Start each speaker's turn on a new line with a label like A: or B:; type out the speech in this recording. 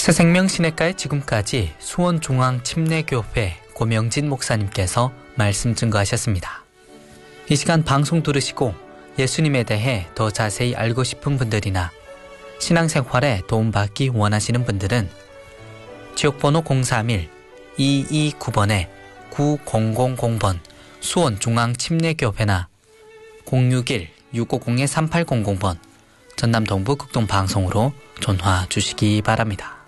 A: 새생명 시냇가에 지금까지 수원중앙침례교회 고명진 목사님께서 말씀 증거하셨습니다. 이 시간 방송 들으시고 예수님에 대해 더 자세히 알고 싶은 분들이나 신앙생활에 도움받기 원하시는 분들은 지역번호 031-229번에-9000번 수원중앙침례교회나 061-650-3800번 전남 동부 극동방송으로 전화 주시기 바랍니다.